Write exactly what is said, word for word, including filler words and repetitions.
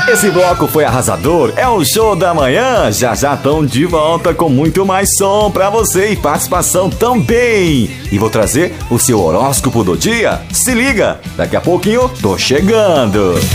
Esse bloco foi arrasador, é o Show da Manhã. Já já estão de volta com muito mais som pra você e participação também. E vou trazer o seu horóscopo do dia. Se liga, daqui a pouquinho tô chegando.